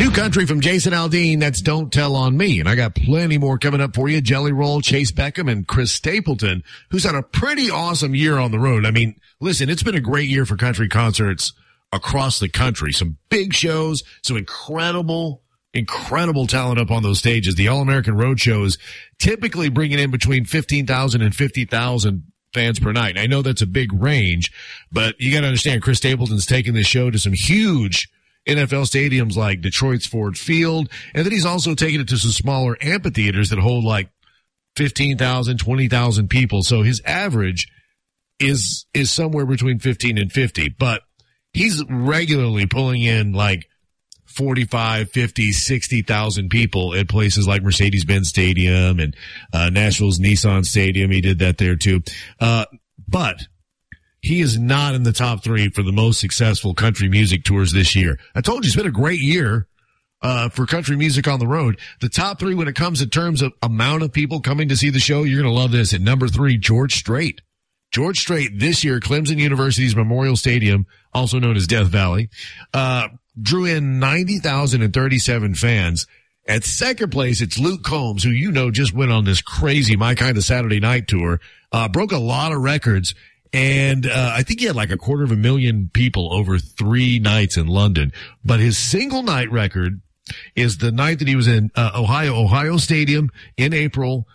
New country from Jason Aldean, that's Don't Tell on Me. And I got plenty more coming up for you. Jelly Roll, Chase Beckham, and Chris Stapleton, who's had a pretty awesome year on the road. I mean, listen, it's been a great year for country concerts across the country. Some big shows, some incredible talent up on those stages. The All-American Road Show is typically bringing in between 15,000 and 50,000 fans per night. I know that's a big range, but you got to understand Chris Stapleton's taking this show to some huge NFL stadiums like Detroit's Ford Field, and then he's also taking it to some smaller amphitheaters that hold like 15,000, 20,000 people. So his average is somewhere between 15 and 50, but he's regularly pulling in like 45, 50, 60,000 people at places like Mercedes-Benz Stadium and Nashville's Nissan Stadium. He did that there too. But he is not in the top 3 for the most successful country music tours this year. I told you it's been a great year for country music on the road. The top 3 when it comes in terms of amount of people coming to see the show, you're going to love this. At number 3, George Strait. George Strait this year, Clemson University's Memorial Stadium, also known as Death Valley, drew in 90,037 fans. At second place, it's Luke Combs, who you know just went on this crazy My Kind of Saturday Night tour, broke a lot of records. And I think he had like 250,000 people over 3 nights in London. But his single night record is the night that he was in Ohio Stadium in April,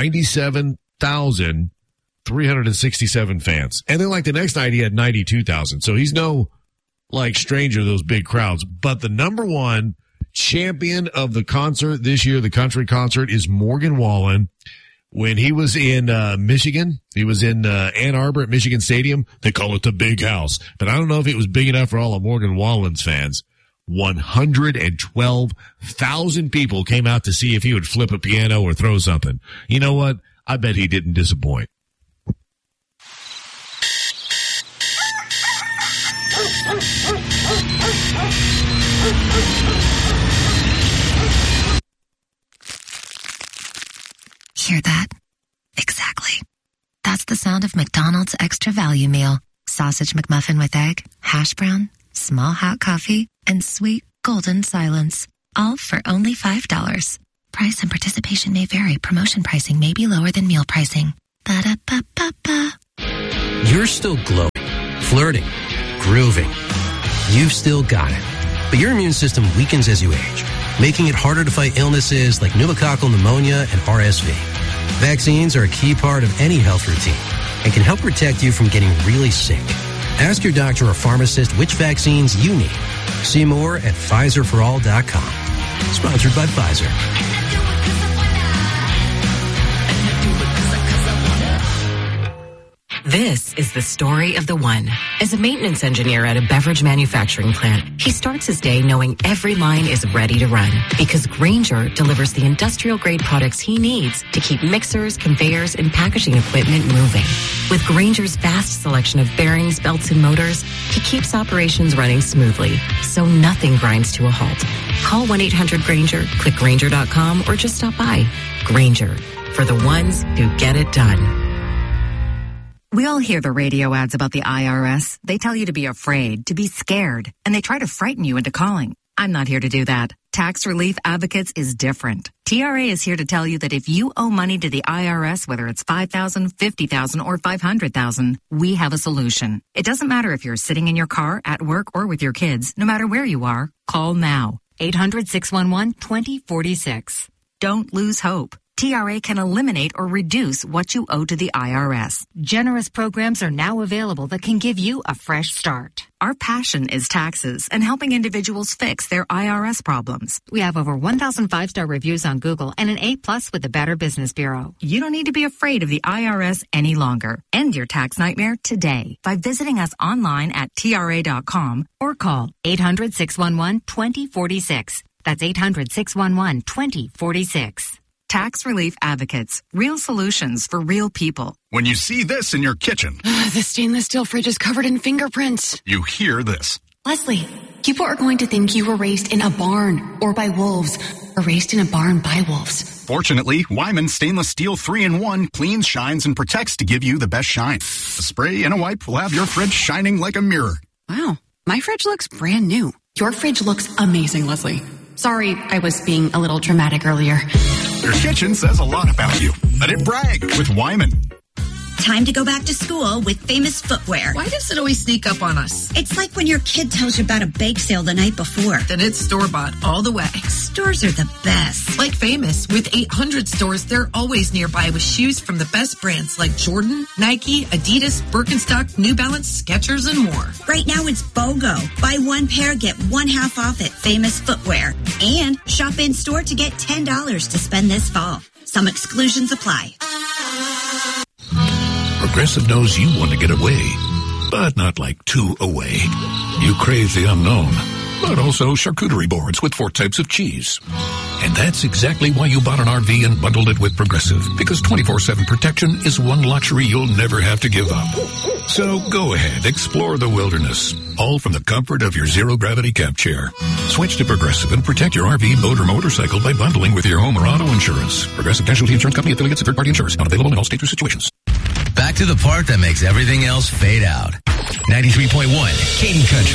97,367 fans. And then like the next night he had 92,000. So he's no like stranger to those big crowds. But the number one champion of the concert this year, the country concert, is Morgan Wallen. When he was in Michigan, he was in Ann Arbor at Michigan Stadium. They call it the Big House. But I don't know if it was big enough for all of Morgan Wallen's fans. 112,000 people came out to see if he would flip a piano or throw something. You know what? I bet he didn't disappoint. Hear that? Exactly. That's the sound of McDonald's Extra Value Meal. Sausage McMuffin with egg, hash brown, small hot coffee, and sweet golden silence. All for only $5. Price and participation may vary. Promotion pricing may be lower than meal pricing. Ba-da-ba-ba-ba. You're still glowing, flirting, grooving. You've still got it. But your immune system weakens as you age, making it harder to fight illnesses like pneumococcal pneumonia and RSV. Vaccines are a key part of any health routine and can help protect you from getting really sick. Ask your doctor or pharmacist which vaccines you need. See more at PfizerForAll.com. Sponsored by Pfizer. This is the story of the one. As a maintenance engineer at a beverage manufacturing plant, he starts his day knowing every line is ready to run because Grainger delivers the industrial-grade products he needs to keep mixers, conveyors, and packaging equipment moving. With Grainger's vast selection of bearings, belts, and motors, he keeps operations running smoothly, so nothing grinds to a halt. Call 1-800-GRAINGER, click Grainger.com, or just stop by. Grainger, for the ones who get it done. We all hear the radio ads about the IRS. They tell you to be afraid, to be scared, and they try to frighten you into calling. I'm not here to do that. Tax Relief Advocates is different. TRA is here to tell you that if you owe money to the IRS, whether it's $5,000, $50,000, or $500,000, we have a solution. It doesn't matter if you're sitting in your car, at work, or with your kids. No matter where you are, call now. 800-611-2046. Don't lose hope. TRA can eliminate or reduce what you owe to the IRS. Generous programs are now available that can give you a fresh start. Our passion is taxes and helping individuals fix their IRS problems. We have over 1,000 5-star reviews on Google and an A+ with the Better Business Bureau. You don't need to be afraid of the IRS any longer. End your tax nightmare today by visiting us online at TRA.com or call 800-611-2046. That's 800-611-2046. Tax Relief Advocates. Real solutions for real people. When you see this in your kitchen. The stainless steel fridge is covered in fingerprints. You hear this. Leslie, people are going to think you were raised in a barn or by wolves or raised in a barn by wolves. Fortunately, Wyman Stainless Steel 3-in-1 cleans, shines, and protects to give you the best shine. A spray and a wipe will have your fridge shining like a mirror. Wow, my fridge looks brand new. Your fridge looks amazing, Leslie. Sorry, I was being a little dramatic earlier. Your kitchen says a lot about you. Let it brag with Wyman. Time to go back to school with Famous Footwear. Why does it always sneak up on us? It's like when your kid tells you about a bake sale the night before. Then it's store-bought all the way. Stores are the best. Like Famous, with 800 stores, they're always nearby with shoes from the best brands like Jordan, Nike, Adidas, Birkenstock, New Balance, Skechers, and more. Right now it's BOGO. Buy one pair, get one half off at Famous Footwear. And shop in-store to get $10 to spend this fall. Some exclusions apply. Progressive knows you want to get away, but not like too away. You crave the unknown, but also charcuterie boards with 4 types of cheese. And that's exactly why you bought an RV and bundled it with Progressive, because 24/7 protection is one luxury you'll never have to give up. So go ahead, explore the wilderness, all from the comfort of your zero-gravity camp chair. Switch to Progressive and protect your RV, boat, or motorcycle by bundling with your home or auto insurance. Progressive Casualty Insurance Company affiliates and third-party insurance. Not available in all states or situations. Back to the part that makes everything else fade out. 93.1 Katy Country.